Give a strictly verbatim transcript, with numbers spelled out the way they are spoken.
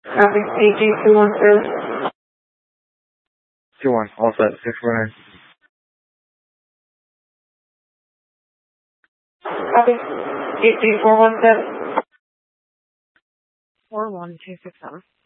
Copy, A G two one seven. two one, all set, six four nine. Copy, A G four one seven. four one two six seven.